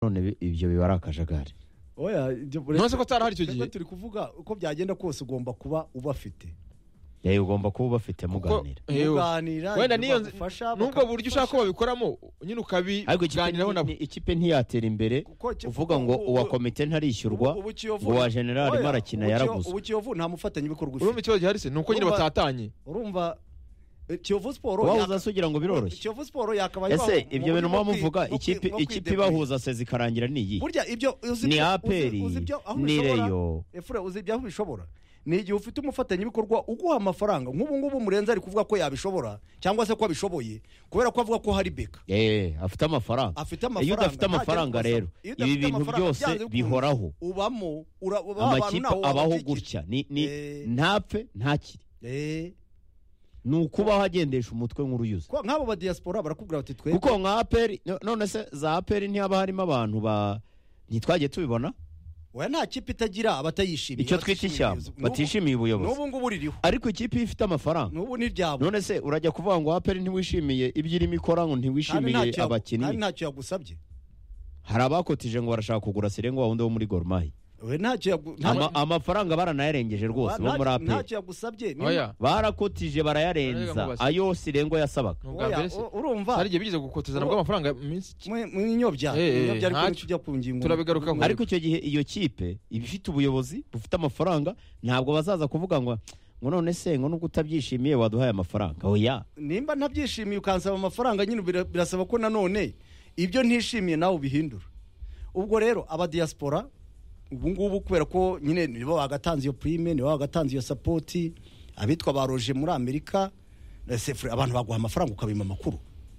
none ibyo bibara akajagari. Oya nose ko tarahari icyo gihe turi kuvuga uko byagenda kose ugomba kuba ubafite. Ugomba kuba ubafite muganira. Wenda niyo nubwo buryo ushaka ko babikoramo nyine ukabiganiraho nabo. Ikipe ntiyatera imbere uvuga ngo uwa komite ntarishyurwa ngo wa general marakina yaraguze. Ubu Kiyovu nta mufatanye bikorwa ufite. Urumva ikibazo gihari se nuko nyine batatanye. Urumva Kiyovu Sport wahuza sugira ngo biroroshye. Kiyovu Sport yakabaye ese ibyo bintu muvuga ikipe bahuza se zikarangira niyi. Burya ibyo ni APR ni Reyo. Efure uzibya aho bishobora. Ni igihe ufite umufatanye bikorwa uguha amafaranga nk'ubu ngubu Murenzi ari kuvuga ko yabishobora cyangwa se ko abishoboye kubera ko avuga ko hari beka. Afite amafaranga. Iyo udafite amafaranga rero ibi bintu byose bihoraho. Ubamo amakipe abaho gutya ni ntapfe ntakiri. Nukubaho agendesha umutwe nk'uruyuzi. Nk'abo ba diaspora barakubwira bati twe. Kuko nka APR none se za APR ntihaba harimo abantu ntitwagiye tubibona. Oya nta kipe itagira abatayishimiye. Icyo twita ishyamba batishimiye ubuyobozi. N'ubu ngubu ririho. Ariko ikipe ifite amafaranga. N'ubu ni ryabo. None se urajya kuvuga ngo APR ntiwishimiye ibyo irimo ikora ngo ntiwishimiye abakinnyi. Kandi ntacyo yagusabye. Hari abakotije ngo barashaka kugura Sirengo wawundi wo muri Gor Mahia. Amafaranga baranayarengeje rwose bo muri APR. Ntacyo yagusabye. Barakotije barayarenza ayo Sirengo yasabaga. Urumva hari igihe bigize gukoteza nabwo amafaranga mu inyobya ariko tujya ku ngingo. Turabigarukaho. Ariko icyo gihe iyo kipe ibifite ubuyobozi bufite amafaranga ntabwo bazaza kuvuga ngo none se ngo nubwo utabyishimiye waduhaye amafaranga. Oya nimba ntabyishimiye ukansaba amafaranga nyine birasaba ko nanone ibyo ntishimiye nawe ubihindura. Ubwo rero aba diaspora ubu ngubu kubera ko nyine nibo bagatanze iyo prime nibo bagatanze iyo support abitwa baroje muri Amerika abantu baguha amafaranga ukabima makuru.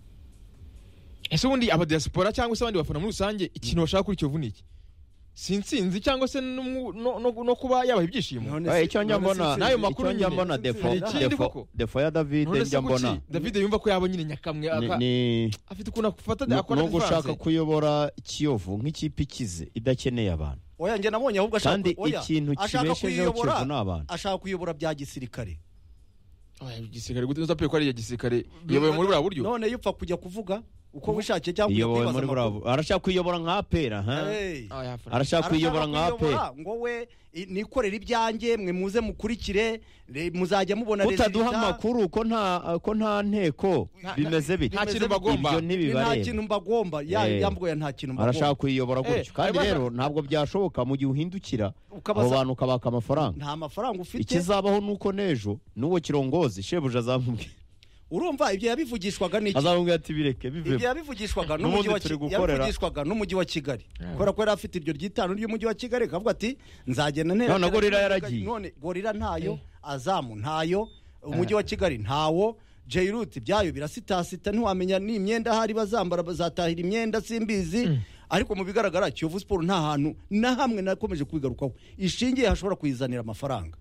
Ese ubundi aba diaspora cyangwa se abandi bafana muri rusange ikintu bashaka kuri Kiyovu niki? Sinzi cyangwa se no kuba yabaha ibyishimo. Icyo njyambona nayo makuru njyambona defo ya David njyambona. David yumva ko yabo nyine nyakamwe afite ukuntu afata akora no gushaka kuyobora Kiyovu nk'ikipe ikize idakeneye abantu. Oya nge nabonye ahubwo kandi ikintu kibeshejeho Kiyovu n'abantu. Ashaka kuyobora bya gisirikare. Gisirikare gute uzapiye ko ari ya gisirikare yoboye muri bura buryo. None yupfa kujya kuvuga uko wishakiye cyangwa yoboye muri bura. Arashaka kuyobora nka APR arashaka kuyobora nka APR ngo we nikorera ibyanjye mwe muze mukurikire muzajya mubona resultat. Utaduha amakuru ko nta nteko bimeze bite. Nta kintu bagomba. Ibyo ntibibareba. Nta kintu mbagomba yambwoye nta kintu mbagomba. Arashaka kuyobora gutyo kandi rero ntabwo byashoboka mu gihe uhindukira abo bantu ukabaka amafaranga. Nta mafaranga ufite. Ikizabaho nuko nejo nuwo kirongozi shebuja azamubwira. Urumva ibyo yabivugishwaga n'iki? Azamubwira ati bireke bive. Ibyo yabivugishwaga n'umujyi wa Kigali. Kora ko afite iryo ryitano ry'umujyi wa Kigali kavuga ati nzagenda nera. None Gorira yaragiye. None Gorira ntayo, Azamu ntayo, umujyi wa Kigali ntawo, Jairut byayo birasitasita ntiwamenya ni imyenda hari bazambara bazatahira imyenda simbizi. Ariko mu bigaragara Kiyovu Sport nta hantu na hamwe nakomeje kubigarukaho ishingiye hashobora kuyizanira amafaranga.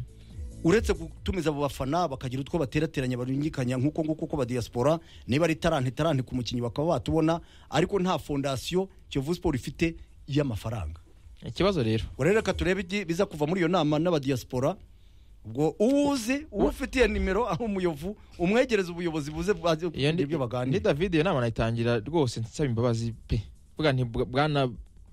Uretse gutumiza abo bafana bakagira utwo baterateranya baringikanya nkuko ko ba diaspora niba ari talent ku mukinyi bakaba batubona ariko nta fondation Kiyovu Sport ifite y'amafaranga. Ikibazo rero urereka turebe biza kuva muri iyo nama n'aba diaspora. Ubwo ufitiye nimero aho umuyovu umwegereza ubuyobozi buze ibyo baganira. Ni David iyo nama nayitangira rwose nsaba imbabazi pe. Vuga nti bwana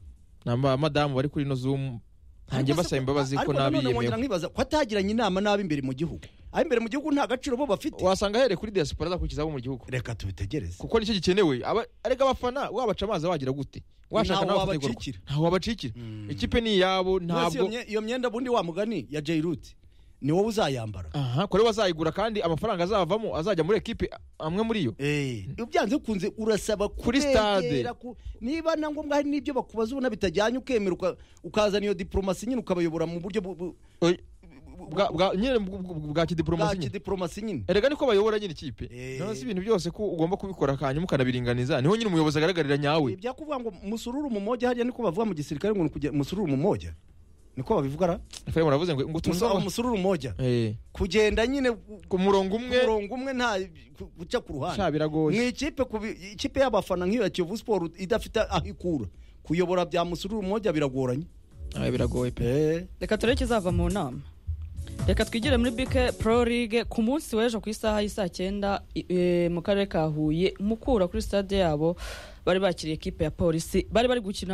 namba madamu bari kuri no Zoom ntange basaba imbabazi ko nabiyemeye. Nkibaza ko atagiranye inama nabi imbere mu gihugu. Aho imbere mu gihugu nta gaciro bo bafite. Wasanga here kuri diaspora zakukiza bo mu gihugu. Reka tubitegereze. Kuko nicyo gikenewe. Arega abafana wabaca amazi wagira gute? Washaka nawe wabacikira. Ntaho wabacikira. Ikipe ni yabo ntabwo. Iyo myenda bundi wa mugani ya Jairut ni wowe uzayambara. Kore wazayigura kandi amafaranga azavamo azajya muri equipe amwe muri yo. Ubyanze kunze urasaba kuri stade. Niba nangombwa hari nibyo bakubaza ubona bitajyanye ukemera ukazana iyo diplomasi nyine ukabayobora mu buryo bwa kidiplomasi nyine. Erega niko bayobora nyine ikipe. None si ibintu byose ko ugomba kubikora kanyuma ukanabiringaniza. Niho nyine umuyobozi agaragarira nyawe. Ibya kuvuga ngo musururu mu moja hariya niko bavuga mu gisirikare ngo musururu mu moja. Niko babivugara? Faya muravuze ngo tunzo musururu moja. Kugenda nyine ku murongo umwe nta guca ku ruhande. Biragoye. Ikipe y'abafana nk'iyo ya Kiyovu Sport idafite ahikura. Kuyobora bya musururu moja biragoranye. Biragoye pe. Reka tureke zava mu nama. Reka twigire muri BK Pro League ku munsi w'ejo ku isaha y'isa 9 mu karere ka Huye mukura kuri stade yabo bari bakiriye ekipe ya polisi bari bari gukina